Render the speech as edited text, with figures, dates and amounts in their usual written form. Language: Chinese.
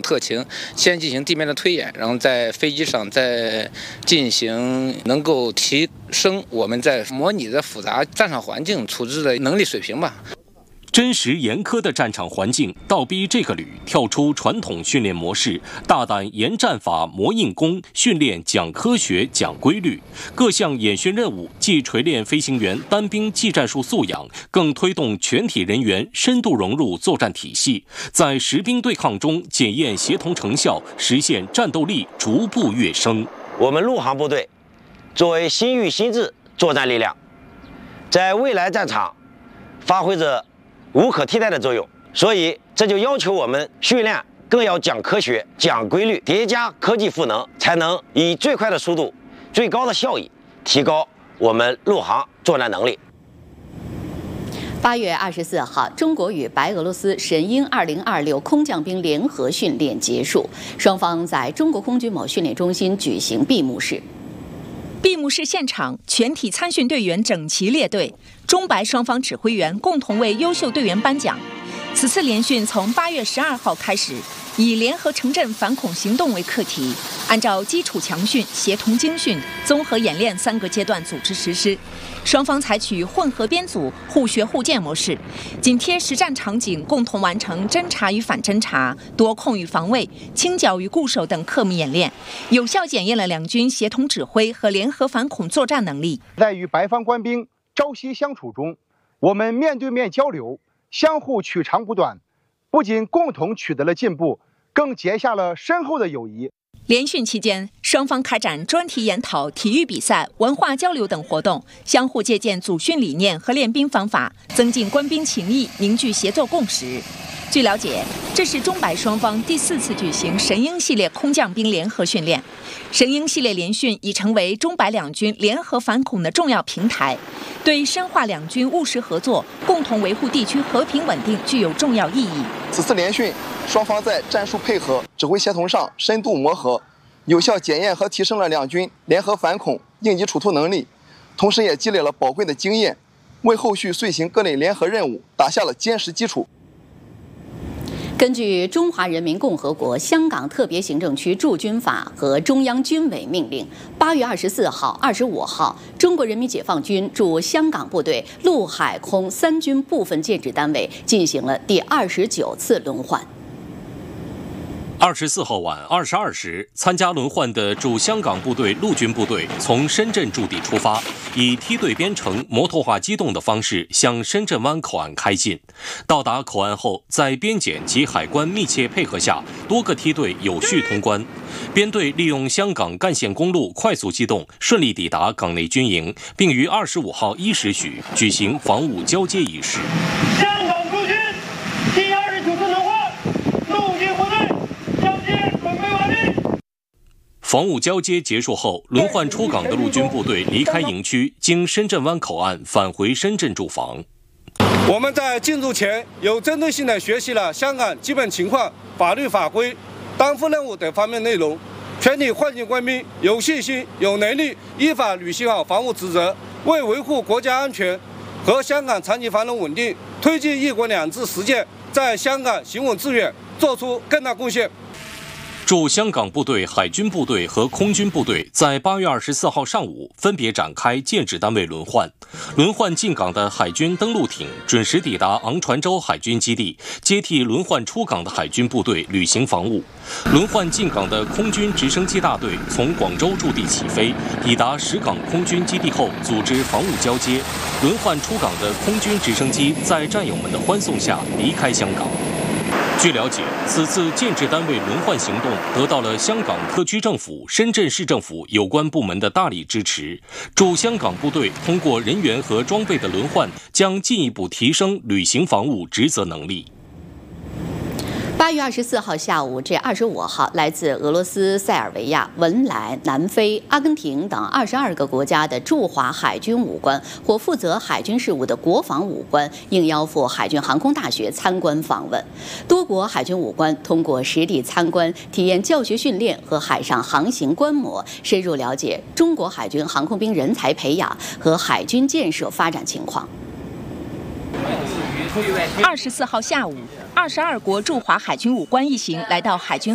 特勤，先进行地面的推演，然后在飞机上再进行能够提升我们在模拟的复杂战场环境处置的能力水平吧。 真实严苛的战场环境倒逼这个旅跳出传统训练模式，大胆严战法磨硬功，训练讲科学讲规律。各项演训任务既锤炼飞行员单兵技战术素养，更推动全体人员深度融入作战体系，在实兵对抗中检验协同成效，实现战斗力逐步跃升。 我们陆航部队作为新域新制作战力量，在未来战场发挥着无可替代的作用，所以这就要求我们训练更要讲科学、讲规律，叠加科技赋能，才能以最快的速度、最高的效益提高我们陆航作战能力。 8月24号，中国与白俄罗斯神鹰2026空降兵联合训练结束，双方在中国空军某训练中心举行闭幕式。 闭幕式现场，全体参训队员整齐列队，中白双方指挥员共同为优秀队员颁奖。此次联训从8月12号开始，以联合城镇反恐行动为课题，按照基础强训、协同精训、综合演练3个阶段组织实施。双方采取混合编组、互学互鉴模式，紧贴实战场景，共同完成侦察与反侦察、夺控与防卫、清剿与固守等科目演练，有效检验了两军协同指挥和联合反恐作战能力。 在与白方官兵朝夕相处中，我们面对面交流，相互取长补短，不仅共同取得了进步，更结下了深厚的友谊。 联训期间，双方开展专题研讨、体育比赛、文化交流等活动，相互借鉴组训理念和练兵方法，增进官兵情谊，凝聚协作共识。据了解，这是中白双方第4次举行神鹰系列空降兵联合训练。神鹰系列联训已成为中白两军联合反恐的重要平台，对深化两军务实合作、共同维护地区和平稳定具有重要意义。 此次联训，双方在战术配合、指挥协同上深度磨合，有效检验和提升了两军联合反恐、应急处突能力，同时也积累了宝贵的经验，为后续遂行各类联合任务打下了坚实基础。 根据《中华人民共和国香港特别行政区驻军法》和中央军委命令，8月24号、25号，中国人民解放军驻香港部队陆海空3军部分建制单位进行了第29次轮换。 24号晚22时，参加轮换的驻香港部队陆军部队从深圳驻地出发，以梯队编成、摩托化机动的方式向深圳湾口岸开进。到达口岸后，在边检及海关密切配合下，多个梯队有序通关。编队利用香港干线公路快速机动，顺利抵达港内军营，并于25号1时许举行防务交接仪式。 香港驻军第29次轮换，陆军部队交接准备完毕。 防务交接结束后，轮换出港的陆军部队离开营区，经深圳湾口岸返回深圳驻防。 我们在进入前有针对性地学习了香港基本情况、法律法规、担负任务等方面内容，全体换进官兵有信心、有能力依法履行好防务职责，为维护国家安全和香港长期繁荣稳定、推进一国两制实践在香港行稳致远做出更大贡献。 驻香港部队、海军部队和空军部队在8月24号上午分别展开建制单位轮换。轮换进港的海军登陆艇准时抵达昂船洲海军基地，接替轮换出港的海军部队履行防务。轮换进港的空军直升机大队从广州驻地起飞，抵达石港空军基地后组织防务交接。轮换出港的空军直升机在战友们的欢送下离开香港。据了解，此次建制单位轮换行动得到了香港特区政府、深圳市政府有关部门的大力支持。驻香港部队通过人员和装备的轮换，将进一步提升履行防务职责能力。 8月24号下午至25号，来自俄罗斯、塞尔维亚、文莱、南非、阿根廷等22个国家的驻华海军武官或负责海军事务的国防武官应邀赴海军航空大学参观访问。多国海军武官通过实地参观、体验教学训练和海上航行观摩，深入了解中国海军航空兵人才培养和海军建设发展情况。 24号下午，22国驻华海军武官一行来到海军